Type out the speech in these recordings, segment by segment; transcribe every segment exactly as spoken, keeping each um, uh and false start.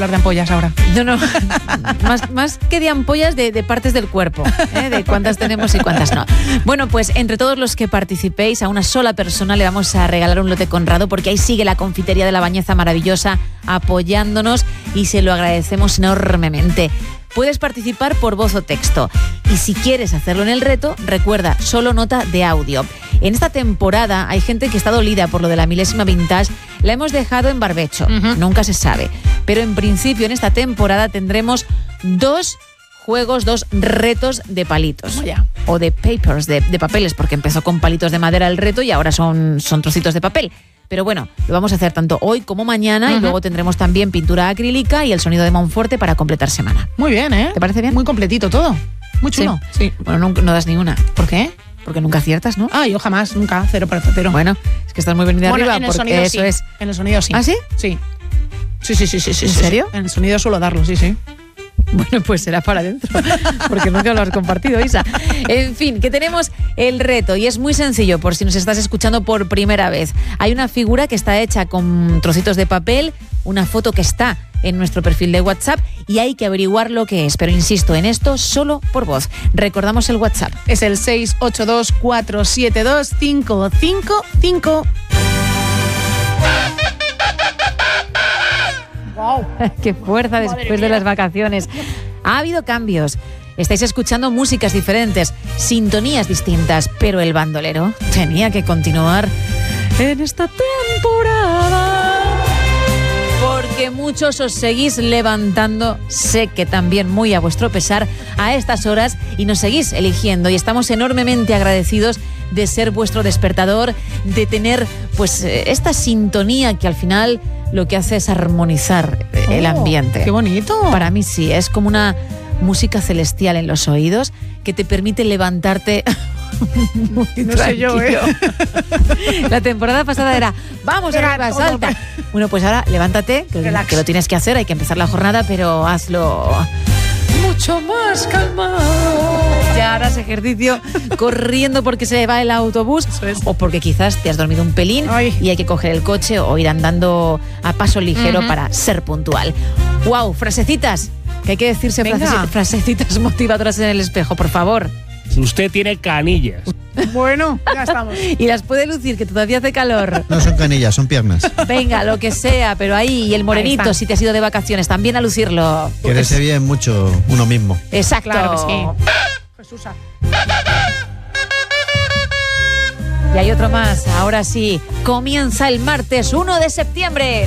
hablar de ampollas ahora. No, no, más, más que de ampollas, de, de partes del cuerpo, ¿eh? De cuántas tenemos y cuántas no. Bueno, pues entre todos los que participéis, a una sola persona le vamos a regalar un lote Conrado, porque ahí sigue la confitería de La Bañeza maravillosa apoyándonos y se lo agradecemos enormemente. Puedes participar por voz o texto. Y si quieres hacerlo en el reto, recuerda, solo nota de audio. En esta temporada hay gente que está dolida por lo de la milésima vintage. La hemos dejado en barbecho. Uh-huh. Nunca se sabe. Pero en principio en esta temporada tendremos dos juegos, dos retos de palitos. Oh, yeah. O de papers, de, de papeles, porque empezó con palitos de madera el reto y ahora son, son trocitos de papel. Pero bueno, lo vamos a hacer tanto hoy como mañana. Uh-huh. Y luego tendremos también pintura acrílica y el sonido de Monforte para completar semana. Muy bien, ¿eh? ¿Te parece bien? Muy completito todo. Muy chulo. Sí. sí. Bueno, no, no das ni una. ¿Por qué? Porque nunca aciertas, ¿no? Ah, yo jamás, nunca. Cero para cero. Bueno, es que estás muy venida bueno, arriba en el porque sonido, eso sí. es... En el sonido sí. ¿Ah, sí? Sí. Sí, sí, sí, sí. sí ¿En sí, serio? Sí. En el sonido suelo darlo, sí, sí. Bueno, pues será para adentro, porque nunca lo has compartido, Isa. En fin, que tenemos el reto y es muy sencillo por si nos estás escuchando por primera vez. Hay una figura que está hecha con trocitos de papel, una foto que está en nuestro perfil de WhatsApp y hay que averiguar lo que es. Pero insisto, en esto solo por voz. Recordamos el WhatsApp. Es el seis ocho dos, cuatro siete dos, cinco cinco cinco. Wow. ¡Qué fuerza después de las vacaciones! Ha habido cambios. Estáis escuchando músicas diferentes, sintonías distintas, pero el bandolero tenía que continuar en esta temporada. Porque muchos os seguís levantando, sé que también muy a vuestro pesar, a estas horas y nos seguís eligiendo y estamos enormemente agradecidos de ser vuestro despertador, de tener pues esta sintonía que al final lo que hace es armonizar oh, el ambiente. ¡Qué bonito! Para mí sí, es como una música celestial en los oídos que te permite levantarte muy no tranquilo. sé yo, ¿eh? La temporada pasada era, vamos arriba, salta. Bueno, pues ahora levántate, que, que lo tienes que hacer, hay que empezar la jornada, pero hazlo mucho más calmado. Ya harás ejercicio corriendo porque se va el autobús es. o porque quizás te has dormido un pelín Ay. y hay que coger el coche o ir andando a paso ligero uh-huh. para ser puntual. ¡Wow! Frasecitas, que hay que decirse frase, frasecitas motivadoras en el espejo, por favor. Usted tiene canillas. Bueno, ya estamos. Y las puede lucir, que todavía hace calor. No son canillas, son piernas. Venga, lo que sea, pero ahí, y el morenito, si te has ido de vacaciones, también a lucirlo. Quererse bien mucho uno mismo. Exacto. Claro que sí. Jesús. Y hay otro más, ahora sí, comienza el martes uno de septiembre.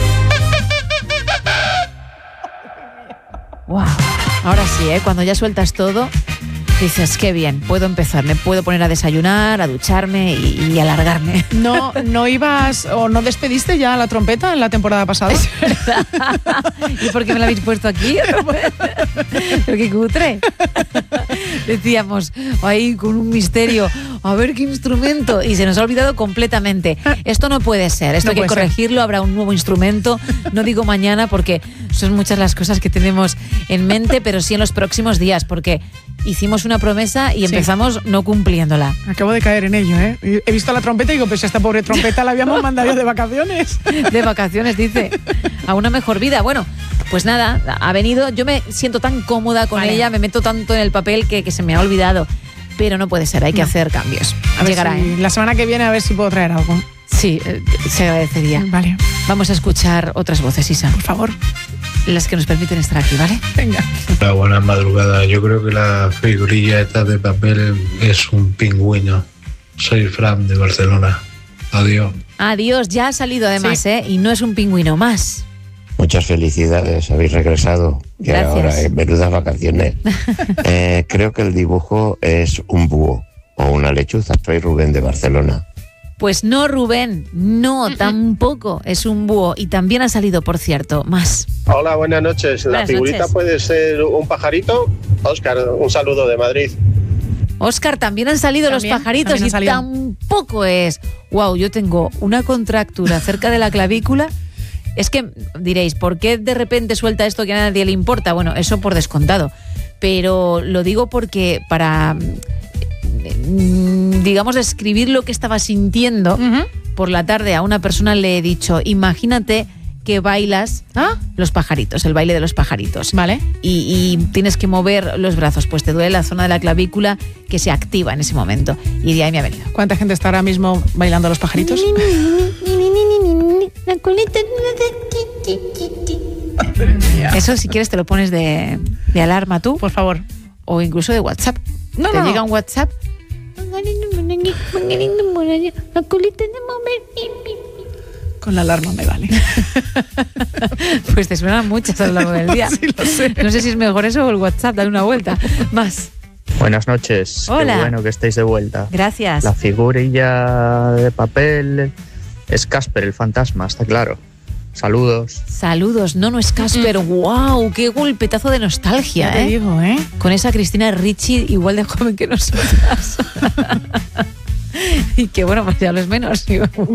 Wow. Ahora sí, ¿eh? Cuando ya sueltas todo, dices, qué bien, puedo empezar, me puedo poner a desayunar, a ducharme y, y alargarme. No, no ibas o no despediste ya la trompeta en la temporada pasada. Es verdad. ¿Y por qué me la habéis puesto aquí? Pero qué cutre. Decíamos, ahí con un misterio, a ver qué instrumento, y se nos ha olvidado completamente. Esto no puede ser, esto no hay que corregirlo, ser. Habrá un nuevo instrumento, no digo mañana porque son muchas las cosas que tenemos en mente, pero sí en los próximos días, porque hicimos una promesa y empezamos sí. no cumpliéndola. Acabo de caer en ello, ¿eh? He visto la trompeta y digo, pues esta pobre trompeta la habíamos mandado de vacaciones. De vacaciones, dice, a una mejor vida. Bueno, pues nada, ha venido, yo me siento tan cómoda con vale. ella, me meto tanto en el papel que, que se me ha olvidado, pero no puede ser, hay que no. hacer cambios. A Llegará, ver si, ¿eh? La semana que viene a ver si puedo traer algo. Sí, se agradecería. Vale. Vamos a escuchar otras voces, Isa. Por favor. Las que nos permiten estar aquí, ¿vale? Venga. Hola, buenas madrugadas. Yo creo que la figurilla esta de papel es un pingüino. Soy Fran de Barcelona. Adiós. Adiós, ya ha salido además, sí. ¿eh? Y no es un pingüino más. Muchas felicidades, habéis regresado. Y Gracias. ahora, eh, menudas vacaciones. eh, creo que el dibujo es un búho o una lechuza. Soy Rubén de Barcelona. Pues no, Rubén, no, tampoco es un búho. Y también ha salido, por cierto, más. Hola, buenas noches. Buenas ¿La figurita noches. puede ser un pajarito? Óscar, un saludo de Madrid. Óscar, también han salido ¿También? los pajaritos y salido. tampoco es. Wow, yo tengo una contractura cerca de la clavícula. Es que diréis, ¿por qué de repente suelta esto que a nadie le importa? Bueno, eso por descontado. Pero lo digo porque para, digamos, describir lo que estaba sintiendo, uh-huh. por la tarde a una persona le he dicho, imagínate que bailas ¿Ah? los pajaritos, el baile de los pajaritos. Vale. Y, y tienes que mover los brazos, pues te duele la zona de la clavícula que se activa en ese momento. Y de ahí me ha venido. ¿Cuánta gente está ahora mismo bailando los pajaritos? Eso, si quieres, te lo pones de, de alarma tú. Por favor. O incluso de WhatsApp. No, te no, llega no. un WhatsApp. Con la alarma me vale. Pues te suenan muchas a lo largo del día. Sí, lo sé. No sé si es mejor eso o el WhatsApp, dale una vuelta. Más. Buenas noches. Hola. Qué bueno que estéis de vuelta. Gracias. La figurilla de papel es Casper, el fantasma, está claro. Saludos. Saludos, no, no es Casper. ¡Wow! ¡Qué golpetazo de nostalgia! Ya te ¿eh? digo, ¿eh? Con esa Cristina Ricci igual de joven que nosotras. Y que bueno, pues ya lo es menos.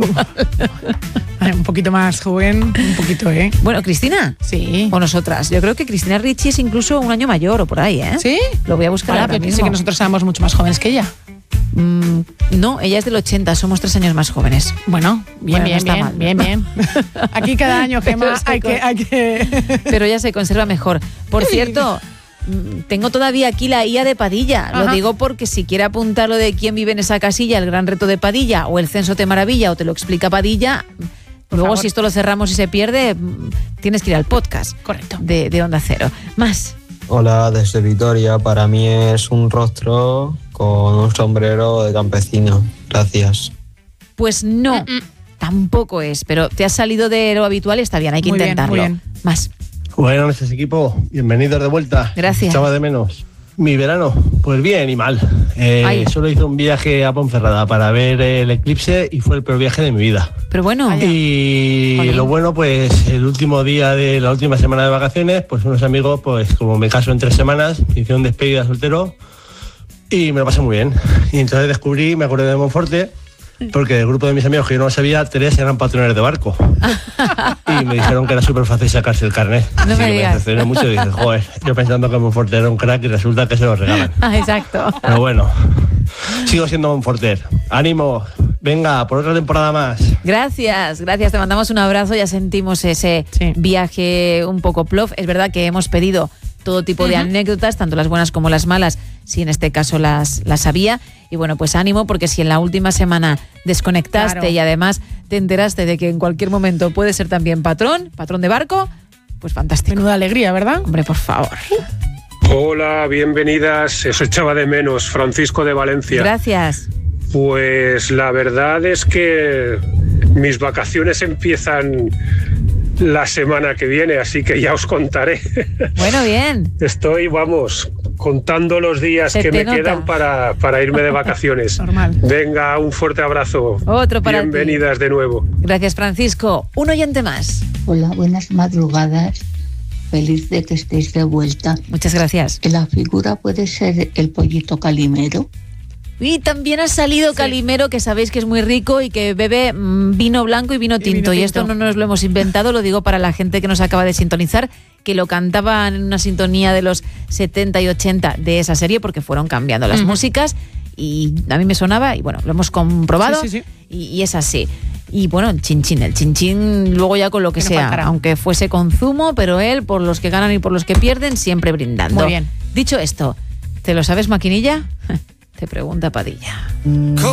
Ay, un poquito más joven, un poquito, ¿eh? Bueno, Cristina. Sí. O nosotras. Yo creo que Cristina Ricci es incluso un año mayor o por ahí, ¿eh? ¿Sí? Lo voy a buscar Ahora, ahora pero pensé mismo. que nosotros éramos mucho más jóvenes que ella. Mm, no, ella es del ochenta, somos tres años más jóvenes. Bueno, bien, Bueno, no bien, está bien, mal. bien, bien. Aquí cada año, Gemma, Pero se hay que, con- hay que... Pero ella se conserva mejor. Por cierto, mm, tengo todavía aquí la I A de Padilla. Lo Ajá. digo porque si quiere apuntar lo de quién vive en esa casilla, el gran reto de Padilla, o el censo te maravilla, o te lo explica Padilla, Por luego favor. si esto lo cerramos y se pierde, mm, tienes que ir al podcast. Correcto. De, de Onda Cero. Más. Hola, desde Vitoria. Para mí es un rostro con un sombrero de campesino. Gracias. Pues no, tampoco es, pero te has salido de lo habitual y está bien, hay que Muy bien, intentarlo. muy bien. Más. Buenas noches, equipo. Bienvenidos de vuelta. Gracias. Echaba de menos. Mi verano, pues bien y mal. Eh, Ay. solo hice un viaje a Ponferrada para ver el eclipse y fue el peor viaje de mi vida. Pero bueno, Y Jolín. lo bueno, pues el último día de la última semana de vacaciones, pues unos amigos, pues como me caso en tres semanas, me hicieron despedida soltero y me lo pasé muy bien. Y entonces descubrí, me acordé de Monforte, porque del grupo de mis amigos que yo no lo sabía, tres eran patrones de barco. Y me dijeron que era súper fácil sacarse el carnet. No Así me que digas. me decepcioné mucho y dije, joder, yo pensando que Monforte era un crack y resulta que se lo regalan. ah, exacto. Pero bueno, sigo siendo Monforter. ánimo, venga, por otra temporada más. Gracias, gracias, te mandamos un abrazo, ya sentimos ese Sí. viaje un poco plof. Es verdad que hemos pedido todo tipo de anécdotas, tanto las buenas como las malas, si en este caso las, las había. Y bueno, pues ánimo, porque si en la última semana desconectaste Claro. y además te enteraste de que en cualquier momento puedes ser también patrón, patrón de barco, pues fantástico. Menuda alegría, ¿verdad? Hombre, por favor. Hola, bienvenidas. Os echaba de menos, Francisco de Valencia. Gracias. Pues la verdad es que mis vacaciones empiezan la semana que viene, así que ya os contaré. Bueno, bien. Estoy, vamos, contando los días Se que te me nota. quedan para, para irme de vacaciones. Normal. Venga, un fuerte abrazo. Otro para ti. Bienvenidas de nuevo. Gracias, Francisco. Un oyente más. Hola, buenas madrugadas. Feliz de que estéis de vuelta. Muchas gracias. La figura puede ser el pollito Calimero. Y también ha salido Calimero, que sabéis que es muy rico y que bebe mm, vino blanco y vino Y tinto. vino Y tinto. esto no nos lo hemos inventado, lo digo para la gente que nos acaba de sintonizar, que lo cantaban en una sintonía de los setenta y ochenta de esa serie, porque fueron cambiando las Ujú. músicas y a mí me sonaba y bueno, lo hemos comprobado Sí, sí, sí. Y, y es así. Y bueno, el chinchín, el chinchín luego ya con lo que Que no sea, faltará. aunque fuese con zumo, pero él, por los que ganan y por los que pierden, siempre brindando. Muy bien. Dicho esto, ¿te lo sabes, maquinilla? Te pregunta Padilla.